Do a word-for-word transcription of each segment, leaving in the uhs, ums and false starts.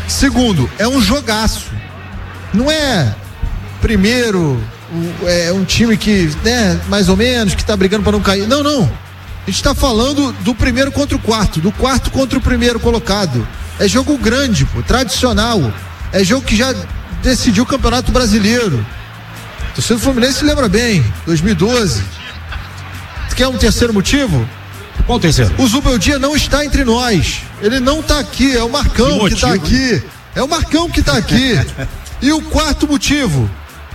Segundo, é um jogaço. Não é primeiro, é um time que, né, mais ou menos, que tá brigando para não cair. Não, não. A gente tá falando do primeiro contra o quarto, do quarto contra o primeiro colocado. É jogo grande, pô, tradicional. É jogo que já decidiu o Campeonato Brasileiro. O torcedor do Fluminense se lembra bem, dois mil e doze. Quer um terceiro motivo? Qual o terceiro? O Zubeldia não está entre nós. Ele não está aqui, é o Marcão que está aqui. É o Marcão que está aqui. E o quarto motivo: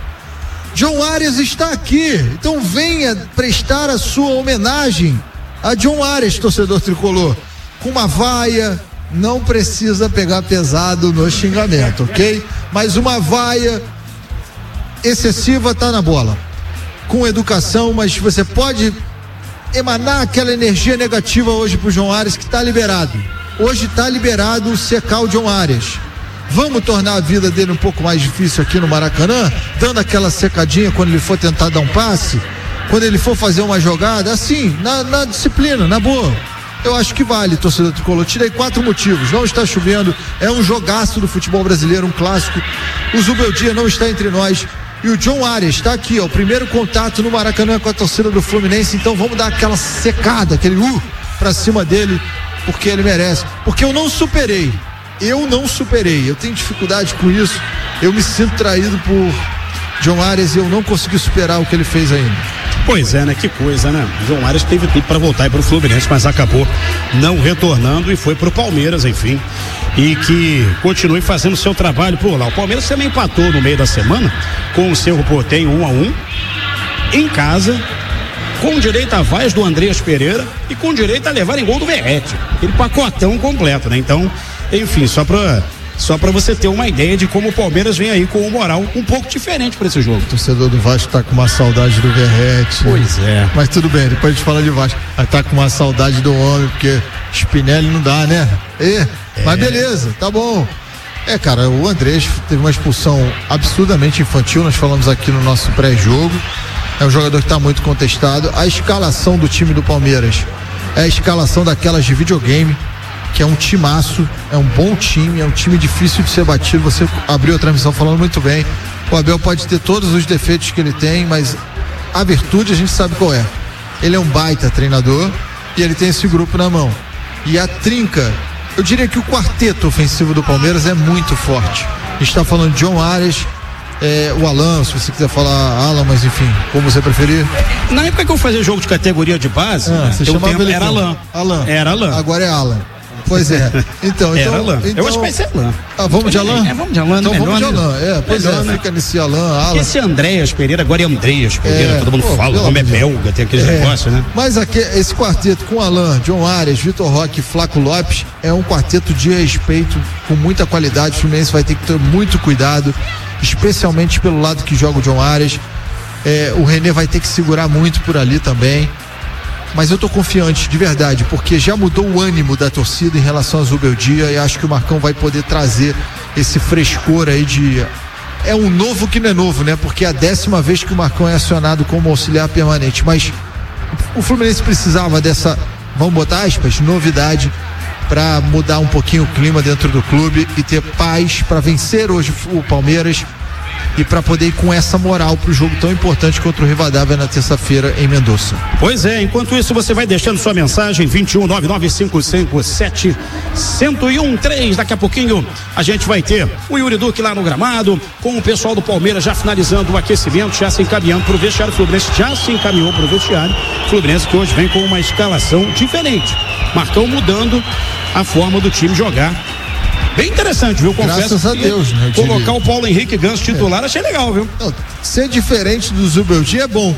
John Arias está aqui. Então venha prestar a sua homenagem a John Arias, torcedor tricolor, com uma vaia. Não precisa pegar pesado no xingamento, ok? Mas uma vaia excessiva tá na bola. Com educação, mas você pode emanar aquela energia negativa hoje pro John Arias, que tá liberado. Hoje tá liberado secar o John Arias. Vamos tornar a vida dele um pouco mais difícil aqui no Maracanã, dando aquela secadinha quando ele for tentar dar um passe, quando ele for fazer uma jogada, assim, na, na disciplina, na boa. Eu acho que vale, torcedor tricolor. Tirei quatro motivos. Não está chovendo, é um jogaço do futebol brasileiro, um clássico. O Zubeldia não está entre nós. E o John Arias está aqui, ó, o primeiro contato no Maracanã com a torcida do Fluminense. Então vamos dar aquela secada, aquele uh pra cima dele, porque ele merece. Porque eu não superei. Eu não superei. Eu tenho dificuldade com isso. Eu me sinto traído por John Arias e eu não consegui superar o que ele fez ainda. Pois é, né? Que coisa, né? João Arias teve tudo para voltar para o Fluminense, mas acabou não retornando e foi para o Palmeiras, enfim. E que continue fazendo o seu trabalho por lá. O Palmeiras também empatou no meio da semana com o Cerro Porteño um a um, em casa, com direito a vaias do Andreas Pereira e com direito a levar em gol do Verratti. Aquele pacotão completo, né? Então, enfim, só para Só para você ter uma ideia de como o Palmeiras vem aí com um moral um pouco diferente para esse jogo. O torcedor do Vasco tá com uma saudade do Verratti. Pois é. Mas tudo bem, depois a gente fala de Vasco. Mas tá com uma saudade do homem, porque Spinelli não dá, né? E, é. Mas beleza, tá bom. É, cara, o Andrés teve uma expulsão absurdamente infantil, nós falamos aqui no nosso pré-jogo. É um jogador que tá muito contestado. A escalação do time do Palmeiras é a escalação daquelas de videogame, que é um timaço, é um bom time, é um time difícil de ser batido. Você abriu a transmissão falando muito bem. O Abel pode ter todos os defeitos que ele tem, mas a virtude a gente sabe qual é. Ele é um baita treinador e ele tem esse grupo na mão. E a trinca, eu diria que o quarteto ofensivo do Palmeiras é muito forte. A gente está falando de John Arias, é, o Alan, se você quiser falar Alan, mas enfim, como você preferir. Na época que eu fazia jogo de categoria de base, ah, né, você chamava tempo, ele era Alan. Alan. Era Alan. Agora é Alan. Pois é. Então, Era então, Alan. então Eu acho que vai ser Alan. Ah, vamos de Alan? É, vamos de Alan. Então melhor, vamos de Alan. né? É, pois melhor, é, né? fica nesse Alan, Alan. Esse Andreas Pereira, agora é Andreas Pereira, É, todo mundo pô, fala, o nome é belga, tem aquele É, negócio, né? Mas aqui, esse quarteto com Alan, John Arias, Vitor Roque e Flaco Lopes é um quarteto de respeito, com muita qualidade. O Fluminense vai ter que ter muito cuidado, especialmente pelo lado que joga o John Arias. É, o René vai ter que segurar muito por ali também. Mas eu tô confiante, de verdade, porque já mudou o ânimo da torcida em relação a Zubeldia e acho que o Marcão vai poder trazer esse frescor aí de... É um novo que não é novo, né? Porque é a décima vez que o Marcão é acionado como auxiliar permanente, mas o Fluminense precisava dessa, vamos botar aspas, novidade para mudar um pouquinho o clima dentro do clube e ter paz para vencer hoje o Palmeiras e para poder ir com essa moral pro jogo tão importante contra o Rivadavia na terça-feira em Mendoza. Pois é, enquanto isso você vai deixando sua mensagem vinte e um nove nove cinco cinco sete zero um três. Daqui a pouquinho a gente vai ter o Yuri Duque lá no gramado, com o pessoal do Palmeiras já finalizando o aquecimento, já se encaminhando pro vestiário. O Fluminense já se encaminhou pro vestiário. Fluminense que hoje vem com uma escalação diferente. Marcão mudando a forma do time jogar. Bem interessante, viu? Confesso. Graças a Deus, né? Colocar o Paulo Henrique Ganso titular, é. achei legal, viu? Não, ser diferente do Zubeldia é bom.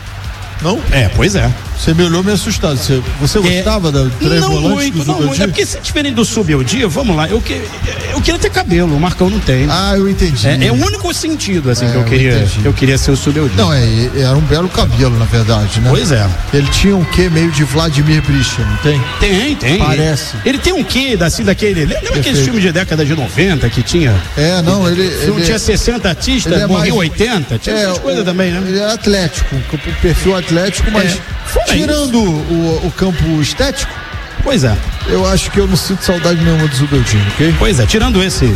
Não? É, pois é. Você me olhou meio assustado. Você, você é, gostava da três não volantes muito, do não muito. É porque se diferente do Zubeldia, vamos lá, eu, que, eu queria ter cabelo, o Marcão não tem. Ah, eu entendi. É, é o único sentido, assim, é, que eu queria, eu, eu queria ser o Zubeldia. Não, é, era um belo cabelo, na verdade, né? Pois é. Ele tinha um quê meio de Vladimir Bricha, não tem? Tem, tem. Parece. Ele tem um quê, assim, daquele, lembra aquele filme de década de noventa que tinha? É, não, ele... Não ele tinha sessenta artistas, é morreu mais, oitenta, tinha é, essas coisas também, né? Ele é atlético, o perfil atlético, mas é, tirando o, o campo estético, pois é, eu acho que eu não sinto saudade nenhuma do Zubeldia, ok? Pois é, tirando esse